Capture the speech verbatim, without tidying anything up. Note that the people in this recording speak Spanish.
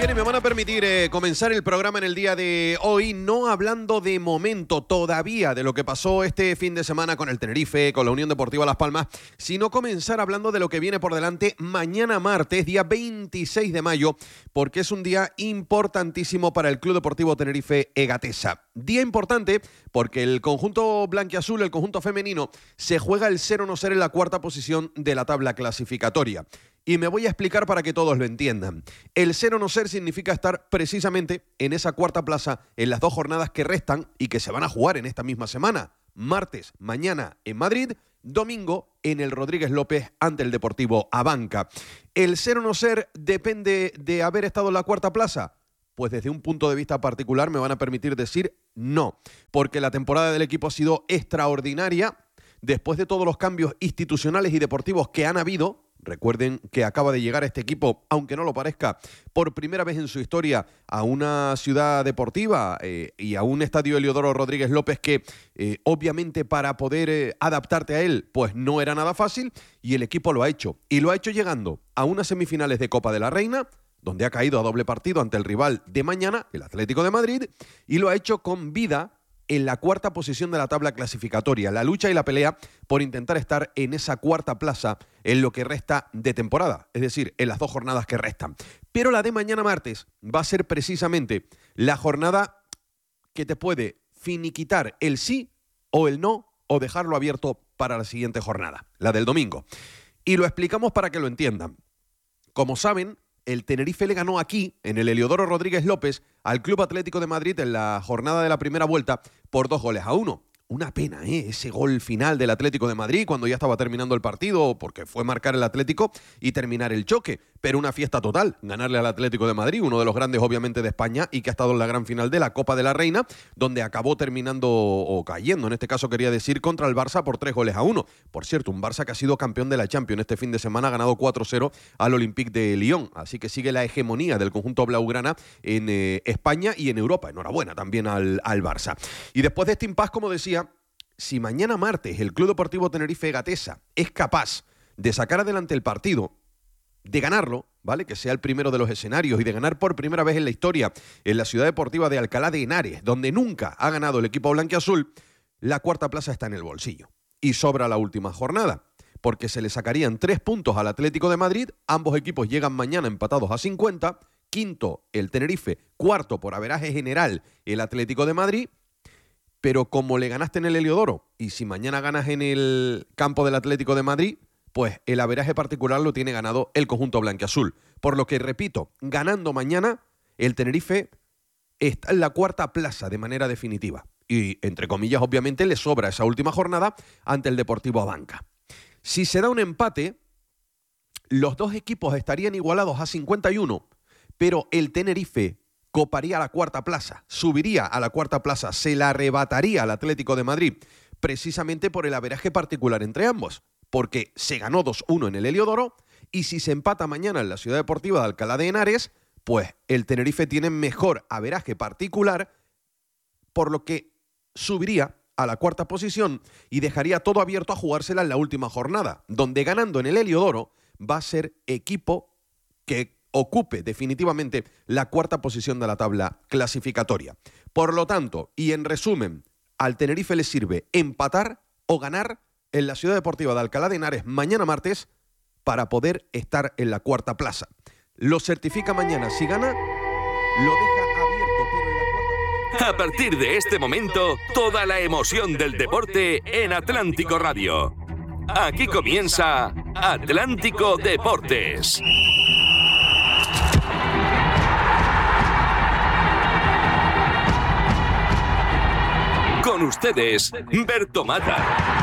Bien, y me van a permitir eh, comenzar el programa en el día de hoy no hablando de momento todavía de lo que pasó este fin de semana con el Tenerife, con la Unión Deportiva Las Palmas, sino comenzar hablando de lo que viene por delante mañana martes, día veintiséis de mayo, porque es un día importantísimo para el Club Deportivo Tenerife Egatesa. Día importante porque el conjunto blanquiazul, el conjunto femenino, se juega el ser o no ser en la cuarta posición de la tabla clasificatoria. Y me voy a explicar para que todos lo entiendan. El ser o no ser significa estar precisamente en esa cuarta plaza en las dos jornadas que restan y que se van a jugar en esta misma semana. Martes, mañana en Madrid, domingo en el Rodríguez López ante el Deportivo Abanca. ¿El ser o no ser depende de haber estado en la cuarta plaza? Pues desde un punto de vista particular me van a permitir decir no, porque la temporada del equipo ha sido extraordinaria después de todos los cambios institucionales y deportivos que han habido. Recuerden que acaba de llegar este equipo, aunque no lo parezca, por primera vez en su historia a una ciudad deportiva eh, y a un estadio Heliodoro Rodríguez López que eh, obviamente para poder eh, adaptarte a él pues no era nada fácil, y el equipo lo ha hecho. Y lo ha hecho llegando a unas semifinales de Copa de la Reina, donde ha caído a doble partido ante el rival de mañana, el Atlético de Madrid, y lo ha hecho con vida en la cuarta posición de la tabla clasificatoria. La lucha y la pelea por intentar estar en esa cuarta plaza en lo que resta de temporada, es decir, en las dos jornadas que restan. Pero la de mañana martes va a ser precisamente la jornada que te puede finiquitar el sí o el no o dejarlo abierto para la siguiente jornada, la del domingo. Y lo explicamos para que lo entiendan. Como saben, el Tenerife le ganó aquí, en el Heliodoro Rodríguez López, al Club Atlético de Madrid en la jornada de la primera vuelta por dos goles a uno. Una pena, ¿eh? Ese gol final del Atlético de Madrid cuando ya estaba terminando el partido, porque fue marcar el Atlético y terminar el choque. Pero una fiesta total, ganarle al Atlético de Madrid, uno de los grandes obviamente de España y que ha estado en la gran final de la Copa de la Reina, donde acabó terminando o cayendo, en este caso quería decir, contra el Barça por tres goles a uno. Por cierto, un Barça que ha sido campeón de la Champions este fin de semana, ha ganado cuatro cero al Olympique de Lyon. Así que sigue la hegemonía del conjunto blaugrana en eh, España y en Europa. Enhorabuena también al, al Barça. Y después de este impasse, como decía, si mañana martes el Club Deportivo Tenerife Egatesa es capaz de sacar adelante el partido, de ganarlo, ¿vale? Que sea el primero de los escenarios y de ganar por primera vez en la historia en la ciudad deportiva de Alcalá de Henares, donde nunca ha ganado el equipo blanquiazul, la cuarta plaza está en el bolsillo. Y sobra la última jornada, porque se le sacarían tres puntos al Atlético de Madrid, ambos equipos llegan mañana empatados a cincuenta, quinto el Tenerife, cuarto por averaje general el Atlético de Madrid. Pero como le ganaste en el Heliodoro y si mañana ganas en el campo del Atlético de Madrid, pues el averaje particular lo tiene ganado el conjunto blanquiazul. Por lo que, repito, ganando mañana, el Tenerife está en la cuarta plaza de manera definitiva. Y, entre comillas, obviamente, le sobra esa última jornada ante el Deportivo Abanca. Si se da un empate, los dos equipos estarían igualados a cincuenta y uno, pero el Tenerife coparía a la cuarta plaza, subiría a la cuarta plaza, se la arrebataría al Atlético de Madrid, precisamente por el averaje particular entre ambos, porque se ganó dos uno en el Heliodoro, y si se empata mañana en la ciudad deportiva de Alcalá de Henares, pues el Tenerife tiene mejor averaje particular, por lo que subiría a la cuarta posición y dejaría todo abierto a jugársela en la última jornada, donde ganando en el Heliodoro va a ser equipo que ocupe definitivamente la cuarta posición de la tabla clasificatoria. Por lo tanto, y en resumen, al Tenerife le sirve empatar o ganar en la ciudad deportiva de Alcalá de Henares mañana martes para poder estar en la cuarta plaza. Lo certifica mañana. Si gana, lo deja abierto, pero en la cuarta plaza... A partir de este momento, toda la emoción del deporte en Atlántico Radio. Aquí comienza Atlántico Deportes. Con ustedes, Berto Mata.